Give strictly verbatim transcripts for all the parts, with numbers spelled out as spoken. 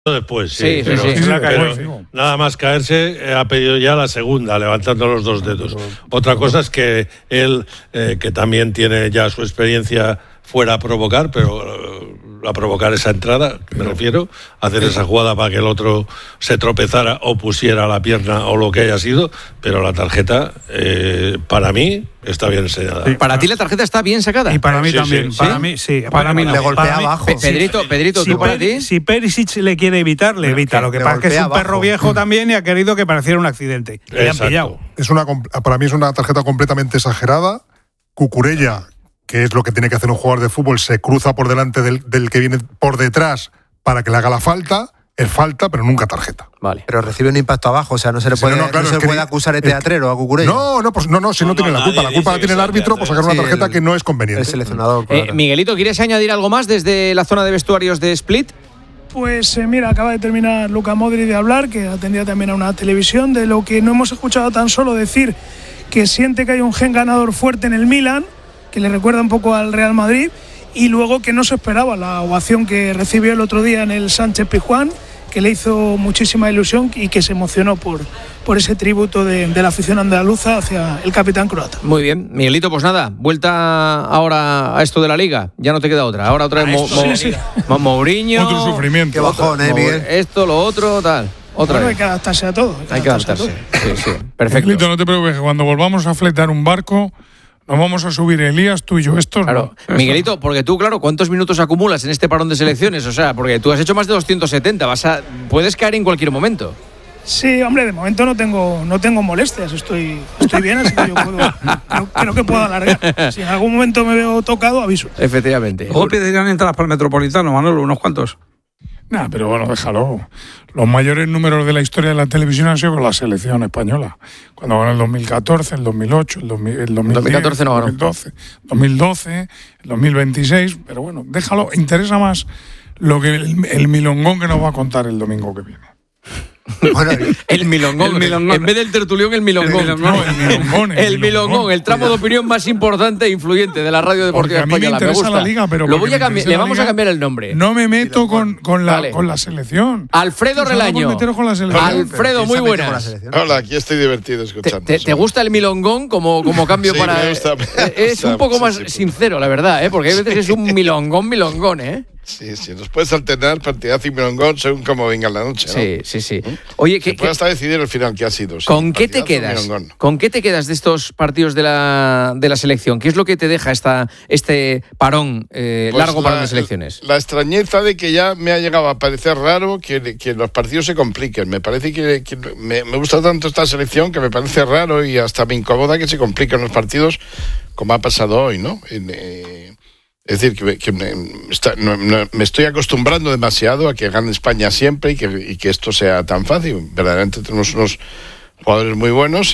Después, sí, sí, pero, sí, sí. pero nada más caerse eh, ha pedido ya la segunda, levantando los dos dedos. Otra cosa es que él, eh, que también tiene ya su experiencia, fuera a provocar, pero eh, a provocar esa entrada, me refiero, hacer esa jugada para que el otro se tropezara o pusiera la pierna o lo que haya sido, pero la tarjeta, eh, para mí, está bien enseñada. Sí, para ti la tarjeta está bien sacada. Y para mí sí, también. Sí, para ¿sí? mí, sí. Para, para mí le golpea para mí, abajo. Pe- Pedrito, Pedrito, si ¿tú para Peri- ti? Si Perisic le quiere evitar, le evita. que Lo que le pasa es que es un golpea perro abajo. viejo también y ha querido que pareciera un accidente. Y le han Exacto. pillado. Es una, para mí es una tarjeta completamente exagerada. Cucurella, que es lo que tiene que hacer un jugador de fútbol, se cruza por delante del, del que viene por detrás para que le haga la falta. Es falta, pero nunca tarjeta. Vale. Pero recibe un impacto abajo, o sea, no se le Sí, puede, no, no, claro, no se es que puede ni- acusar de es que- teatrero a Cucurella. No, no, pues no, no, si no, No, tiene no, la culpa. La nadie culpa la dice tiene el que sea árbitro por sacar una Sí, tarjeta el- que no es conveniente. El seleccionador. Eh, claro. Miguelito, ¿quieres añadir algo más desde la zona de vestuarios de Split? Pues eh, mira, acaba de terminar Luka Modric de hablar, que atendía también a una televisión, de lo que no hemos escuchado tan solo decir que siente que hay un gen ganador fuerte en el Milan, que le recuerda un poco al Real Madrid, y luego que no se esperaba la ovación que recibió el otro día en el Sánchez Pizjuán, que le hizo muchísima ilusión y que se emocionó por, por ese tributo de, de la afición andaluza hacia el capitán croata. Muy bien, Miguelito, pues nada, vuelta ahora a esto de la Liga, ya no te queda otra. Ahora otra vez Mo- Mo- sí, sí. Mo- Mourinho, Otro sufrimiento. Qué bajón, eh, Mo- Miguel. esto, lo otro, tal. Otra Bueno, hay vez. que adaptarse a todo. Hay que adaptarse. a todo. Sí, sí. Perfecto. Miguelito, no te preocupes, que cuando volvamos a fletar un barco, nos vamos a subir Elías, tú y yo. Esto Claro, no. Miguelito, porque tú, claro, ¿cuántos minutos acumulas en este parón de selecciones? O sea, porque tú has hecho más de doscientos setenta, vas a, puedes caer en cualquier momento. Sí, hombre, de momento no tengo, no tengo molestias, estoy, estoy bien, así que yo puedo, creo, creo que puedo alargar. Si en algún momento me veo tocado, aviso. Efectivamente. Luego pedirían entradas para el Metropolitano, Manolo, unos cuantos. Nah, pero bueno, déjalo. Los mayores números de la historia de la televisión han sido con la selección española. Cuando ganó el dos mil catorce, el dos mil ocho, el, dos mil, el dos mil diez, dos mil catorce no ganó. dos mil doce, dos mil doce, el dos mil veintiséis. Pero bueno, déjalo. Interesa más lo que el, el milongón que nos va a contar el domingo que viene. Bueno, El milongón. El milongón. En vez del tertulión, el milongón. El milongón, el milongón, el El milongón, milongón. el tramo de opinión más importante e influyente de la radio deportiva Porque a mí me española. Me interesa gusta. la liga, pero Lo porque voy a me cambiar, interesa le la vamos liga, a cambiar el nombre. No me meto con, con, la, Vale. con la selección. Alfredo Solo por Relaño. meteros con la selección. Alfredo, muy ¿quién se mete con la buenas. selección? Hola, aquí estoy divertido ¿Te, escuchando. te- te gusta el milongón como, como cambio Sí, para.? me gusta, me eh, es gusta un poco más muchísimo. sincero, la verdad, ¿eh? Porque hay veces que es un milongón, milongón, ¿eh? Sí, sí, nos puedes alternar partidazo y milongón según cómo venga la noche, ¿no? Sí, sí, sí. Oye, Se ¿qué, puede qué- hasta decidir el final que ha sido. sí, ¿con qué te partidazo o quedas? milongón. ¿Con qué te quedas de estos partidos de la, de la selección? ¿Qué es lo que te deja esta, este parón, eh, Pues largo parón la- de selecciones? La extrañeza de que ya me ha llegado a parecer raro que, que los partidos se compliquen. Me parece que, que me, me gusta tanto esta selección que me parece raro y hasta me incomoda que se compliquen los partidos como ha pasado hoy, ¿no? En, eh, es decir, que, me, que me, está- no- no- me estoy acostumbrando demasiado a que gane España siempre y que, y que esto sea tan fácil. Verdaderamente tenemos unos jugadores muy buenos y,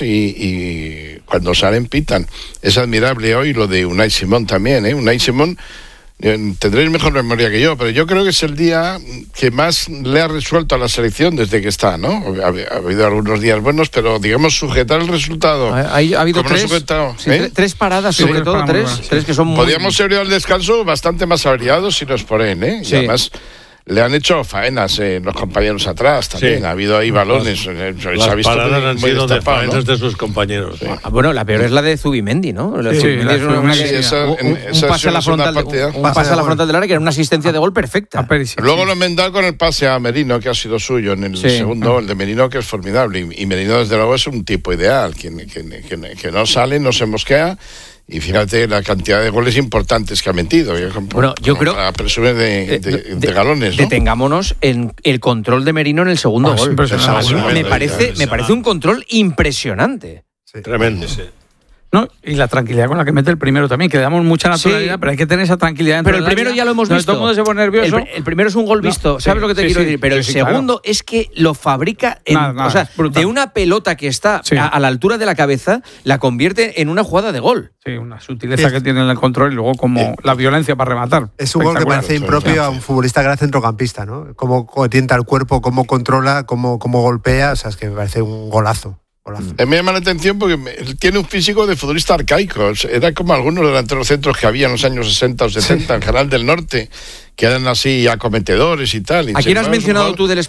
y cuando salen pitan. Es admirable hoy lo de Unai Simón también, ¿eh? Unai Simón, eh, tendréis mejor memoria que yo, pero yo creo que es el día que más le ha resuelto a la selección desde que está, ¿no? Ha, ha habido algunos días buenos, pero digamos sujetar el resultado. Ha, ha habido ¿Cómo lo he tres, sujetado? sí, ¿Eh? tre- tres paradas, Sí, sobre tres todo, paradas muy tres, buenas, tres que son muy... Podríamos haber ido al descanso bastante más averiados si no es por él, ¿eh? Sí. Y además le han hecho faenas eh, los compañeros atrás también. Sí. Ha habido ahí balones. eh, se ha Las visto paradas muy- han muy sido de destapado, ¿no? faenas de sus compañeros. Ah, bueno, la peor es la de Zubimendi, ¿no? La de Sí, Zubimendi la es una- una- Zubimendi, sí, esa- un, un- esa un ha pase a sido la la segunda frontal, parte, un, un pase pase a de la gol. frontal del área que era una asistencia de gol perfecta. A Perisic. Luego lo han enmendado con el pase a Merino, que ha sido suyo en el Sí. segundo, el de Merino, que es formidable. Y, y Merino, desde luego, es un tipo ideal, que, que, que, que no sale, no se mosquea. Y fíjate la cantidad de goles importantes que ha metido. Yo, como- Bueno, yo como creo- Para presumir de, Eh, de, de- de galones, ¿no? Detengámonos en el control de Merino en el segundo Ah, es gol. impresionante. A mí me Tremendo, parece, me parece un control impresionante. Tremendo. ¿No? Y la tranquilidad con la que mete el primero también, que le damos mucha naturalidad, Sí. pero hay que tener esa tranquilidad dentro Pero el del primero área, ya lo hemos donde visto. Todo el mundo se pone nervioso. El, el primero es un gol No, visto, sí, ¿sabes lo que te sí, quiero sí, decir? Pero sí, el sí, claro. segundo es que lo fabrica en, Nada, nada, o sea, es brutal. de una pelota que está Sí. a, a la altura de la cabeza, la convierte en una jugada de gol. Sí, una sutileza que tiene en el control y luego como la violencia para rematar. Es un gol que Espectacular. parece impropio a un futbolista que era centrocampista, ¿no? Cómo, cómo tienta el cuerpo, cómo controla, cómo, cómo golpea, o sea, es que me parece un golazo. Eh, me llama la atención porque me- él tiene un físico de futbolista arcaico. Era como algunos delanteros centros que había en los años sesenta o setenta en Canal del Norte, que eran así acometedores y tal. Y ¿A sin quién has embargo, es un mencionado jugador- tú del